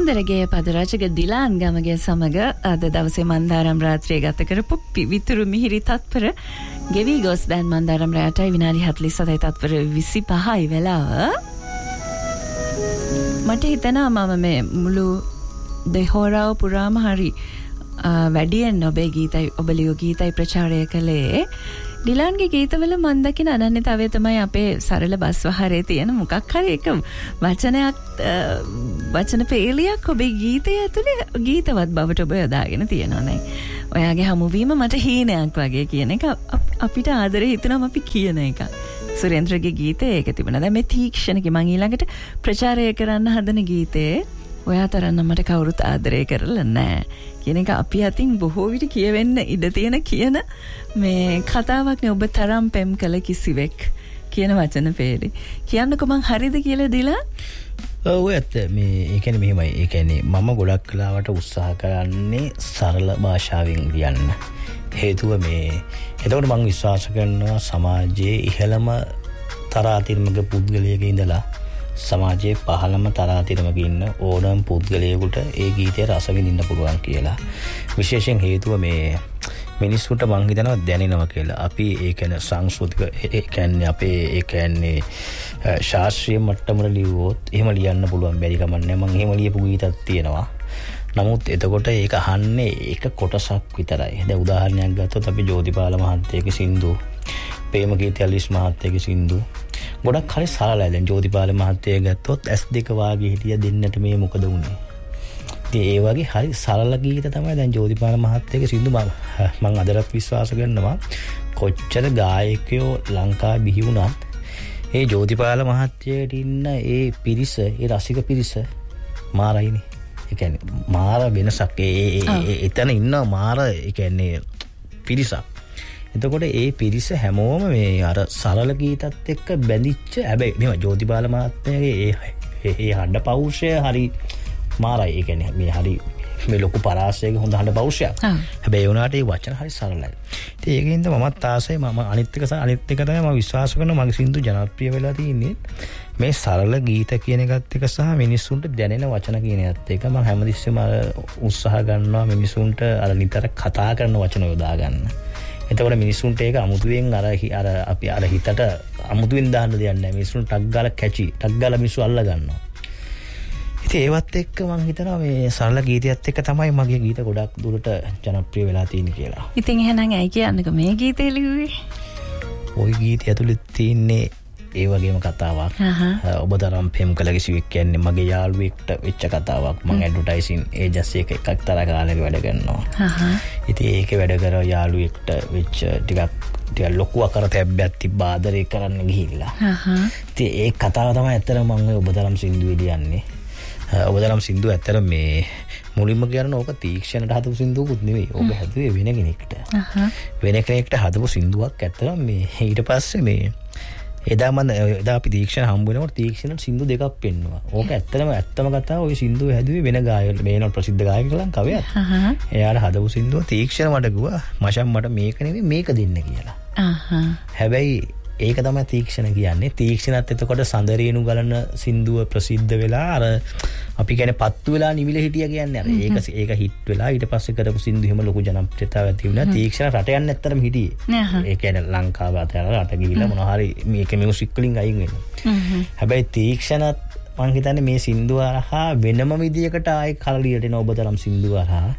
සුන්දරගේ පදරචක දිලාන් ගමගේ සමග අද දවසේ මන්දාරම් රාත්‍රියේ ගත කරපු විතුරු මිහිරි තත්පර ගෙවි ගොස් දැන් මන්දාරම් රාත්‍රියේ විනාඩි 47යි තත්පර 25යි වෙලාව. මට හිතෙනවා මම මේ මුළු දෙහෝරාව පුරාම හරි වැඩියෙන් ඔබේ ගීතයි ඔබ ලියු ගීතයි ප්‍රචාරය කළේ. ඩිලාන්ගේ ගීතවල මන් දකින අනන්‍යතාවය තමයි අපේ සරල බස් වහරේ තියෙන මොකක් හරි එක වචන පේලියක් ඔබේ ගීතය ඇතුලේ ගීතවත් බවට ඔබ යොදාගෙන තියෙනවා නේ. ඔයාගේ හමුවීම මට හීනයක් වගේ කියන එක අපිට ආදරේ හිතනවා අපි කියන එක. සුරේන්ද්‍රගේ ගීතේ ඒක තිබුණා. දැන් මේ තීක්ෂණකේ මම ඊළඟට ප්‍රචාරය කරන්න හදන ගීතේ ඔයා තරන්න මට කවුරුත් ආදරය කරලා නැහැ කියන එක අපි අතින් බොහෝ විට කියවෙන්න ඉඩ තියෙන කියන මේ කතාවක් නේ. ඔබ තරම් පෙම් කළ කිසිවෙක් කියන වචන පෙරේ කියන්නකෝ මං හරිද කියලා දිලා. ඔව් ඇත්ත මේ ඒ කියන්නේ මෙහෙමයි. ඒ කියන්නේ මම ගොඩක් කලාවට උත්සාහ කරන්නේ සරල භාෂාවෙන් ලියන්න. හේතුව මේ එතකොට මම විශ්වාස කරනවා සමාජයේ ඉහළම තරාතිරමක පුද්ගලයෙක් ඉඳලා සමාජයේ පහළම තරාතිරමක ඉන්න ඕනම පුද්ගලයෙකුට ඒ ගීතය රස විඳින්න පුළුවන් කියලා. විශේෂයෙන් හේතුව මේ මිනිස්සුන්ට මං හිතනවා දැනෙනවා කියලා. අපි ඒ කියන්නේ සංස්කෘතික ඒ කියන්නේ අපේ ඒ කියන්නේ ශාස්ත්‍රීය මට්ටමට ලියුවොත් එහෙම ලියන්න පුළුවන් බැරි කමක් නැහැ. මං එහෙම ලියපු ගීතක් තියෙනවා. නමුත් එතකොට ඒක අහන්නේ එක කොටසක් විතරයි. දැන් උදාහරණයක් ගත්තොත් අපි ජෝතිපාල මහත්තයාගේ සින්දු, ප්‍රේමගීත ඇලිස් මහත්තයාගේ සින්දු ගොඩක් හරි සරලයි. දැන් ජෝතිපාල මහත්තයා ගත්තොත් S2 වාගේ හිටිය දෙන්නට මේ මොකද වුනේ. ඉතින් ඒ වගේ හරි සරල ගීත තමයි දැන් ජෝතිපාල මහත්තයාගේ සින්දු. මම අදටත් විශ්වාස කරනවා කොච්චර ගායකයෝ ලංකාවේ බිහි වුණත් ඒ ජෝතිපාල මහත්තයාට ඉන්න ඒ පිරිස, ඒ රසික පිරිස මාරයිනේ. ඒ කියන්නේ මාර වෙනසක්. එතන ඉන්න මාර ඒ කියන්නේ පිරිසක්. එතකොට ඒ පිරිස හැමෝම මේ අර සරල ගීතත් එක්ක බැඳිච්ච. හැබැයි මෙව ජෝතිපාල මහත්මයාගේ ඒ හඬ පෞරුෂය හරි මාරයි. ඒ කියන්නේ මේ හරි මේ ලොකු පරාසයක හොඳ හඬ පෞරුෂයක්. හැබැයි ඒ වුණාට ඒ වචන හරි සරලයි. ඉතින් ඒකින්ද මමත් ආසයි. මම අනිත් එක තමයි මම විශ්වාස කරනවා මගේ සින්දු ජනප්‍රිය වෙලා තියෙන්නේ මේ සරල ගීත කියන එකත් එක සහ මිනිස්සුන්ට දැනෙන වචන කියන එකත් එක. මම හැමතිස්සෙම අර උත්සාහ ගන්නවා මිනිස්සුන්ට අර නිතර කතා කරන වචන යොදා ගන්න. එතකොට මිනිස්සුන්ට ඒක අමුතුවෙන් අර අපි අර හිතට අමුතුවෙන් දාන්න දෙයක් නැහැ. මිනිස්සුන්ට ටක් ගාලා කැචි ටක් ගාලා මිනිස්සු අල්ල ගන්නවා. ඉතින් ඒවත් එක්ක මම හිතනවා මේ සරල ගීතයත් එක්ක තමයි මගේ ගීත ගොඩක් දුරට ජනප්‍රිය වෙලා තියෙන්නේ කියලා. ඉතින් එහෙනම් ඇයි කියන්නකෝ මේ ගීතේ ලිව්වේ? ওই ගීතය ඇතුළේ තියෙන්නේ ඒ වගේම කතාවක්. ඔබ තරම් පෙම් කළ කිසිවෙක් කියන්නේ මගේ යාළුවෙක්ට වෙච්ච කතාවක්. මම ඇඩ්වර්ටයිසින් ඒජන්සි එකක් තර කාලෙක වැඩ කරනවා. ඉතින් ඒකේ වැඩ කර යාළුවෙක්ට වෙච්ච ටිකක් ලොකු අකරතැබ්බයක් තිබ්බ ආදරේ කරන්න ගිහිල්ලා. ඉතින් ඒ කතාව තමයි ඇත්තටම මම ඔබ තරම් සින්දුවේ ලියන්නේ. ඔබ තරම් සින්දුව ඇත්තට මේ මුලින්ම කියන ඕක තීක්ෂණයට හදපු සින්දුවකුත් නෙවෙයි. ඕක හැදුවේ වෙන කෙනෙක්ට. වෙන කෙනෙක්ට හදපු සින්දුවක් ඇත්තටම මේ ඊට පස්සේ මේ එදා අපි තීක්ෂණ හම්බ වෙනකොට තීක්ෂණ සින්දු දෙකක් පෙන්නවා. ඕක ඇත්තම කතාව. ওই සින්දුව හැදුවේ වෙන ගායක මේන ප්‍රසිද්ධ ගායක ලංකාවේ. එයාට හදපු සින්දුව තීක්ෂණ මට කිව්වා මචං මට මේක නෙවෙයි මේක දෙන්න කියලා. හැබැයි ඒක තමයි තීක්ෂණ කියන්නේ. තීක්ෂණත් එතකොට සඳරේනු ගලන සින්දුව ප්‍රසිද්ධ වෙලා අර අපි කියන්නේ පත්තු වෙලා නිවිල හිටියා කියන්නේ අර ඒක හිට් වෙලා ඊට පස්සේ කරපු සින්දු එහෙම ලොකු ජනප්‍රියතාවයක් තිබුණා. තීක්ෂණ රට යන්න ඇත්තටම හිටියේ. ඒ කියන්නේ ලංකාව අතහැරලා රට ගිහිල්ලා මොනවා හරි මේක මියුසික් වලින් අයින් වෙනවා. හැබැයි තීක්ෂණත් මං හිතන්නේ මේ සින්දුව අරහා වෙනම විදියකට ආයේ කලියට එන ඔබ තරම් සින්දුව අරහා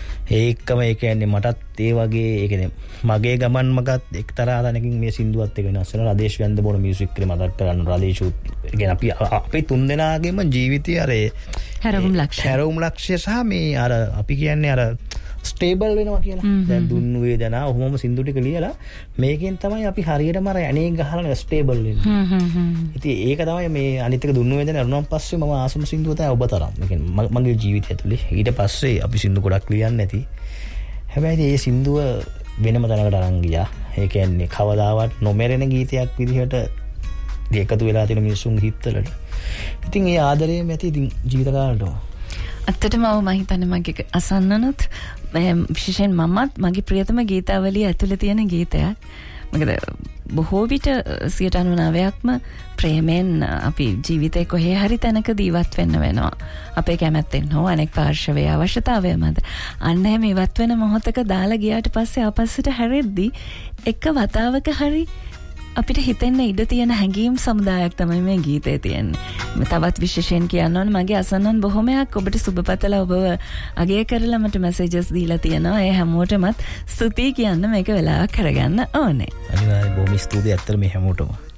ඒකම ඒ කියන්නේ මටත් ඒ වගේ ඒ කියන්නේ මගේ ගමන් මගත් එක්තරා තැනකින් මේ සින්දුවත් එක වෙනස් වෙනවා. රදේශ් වැන්ද බොන මියුසික් එකේ මතක් කරන්න රදේශ් ඒ කියන්නේ අපි තුන්දෙනාගේම ජීවිතයේ අර හැරවුම් ලක්ෂ්‍ය සහ මේ අර අපි කියන්නේ අර ස්ටේබල් වෙනවා කියලා. දැන් දුන්නු වේදනා ඔහොමම සින්දු ටික ලියලා මේකෙන් තමයි අපි හරියටම අර ඇණේ ගහලා ස්ටේබල් වෙන්නේ. ඉතින් ඒක තමයි මේ අනිත් එක දුන්නු වේදනා අරුණන් පස්සේ මම ආසම සින්දුව තමයි ඔබ තරම්. ඒ කියන්නේ මගේ ජීවිතය ඇතුලේ ඊට පස්සේ අපි සින්දු ගොඩක් ලියන්නේ නැති. හැබැයි මේ සින්දුව වෙනම තැනකට අරන් ගියා. ඒ කියන්නේ කවදාවත් නොමෙරෙන ගීතයක් විදිහට එකතු වෙලා තියෙන මිනිස්සුන්ගේ හිතවලට. ඉතින් ඒ ආදරයම ඇති ඉතින් ජීවිත කාලෙට. ඇත්තටම මම හිතන්නේ මගේ අසන්නනොත් විශේෂයෙන් මමත් මගේ ප්‍රියතම ගීතාවලිය ඇතුළේ තියෙන ගීතයක් මොකද බොහෝ විට 99%ක්ම ප්‍රේමෙන් අපි ජීවිතේ කොහේ හරි තැනකදී ඉවත් වෙන්න වෙනවා. අපේ කැමැත්තෙන් හෝ අනෙක් පාර්ශවයේ අවශ්‍යතාවය මත. අන්න එහෙම ඉවත් වෙන මොහොතක දාලා ගියාට පස්සේ ආපස්සට හැරෙද්දී එක වතාවක හරි අපිට හිතෙන්න ඉඩ තියෙන හැඟීම් සමුදායක් තමයි මේ ගීතේ තියෙන්නේ. තවත් විශේෂයෙන් කියන්න ඕනේ මගේ අසන්නන් බොහොමයක් ඔබට සුබපතලා ඔබව අගය කරලා මට මැසේජස් දීලා තියෙනවා. ඒ හැමෝටමත් ස්තුතියි කියන්න මේක වෙලාවක් කරගන්න ඕනේ. අනිවාර්යයෙන් බොහොම ස්තුතියි ඇත්තට මේ හැමෝටම.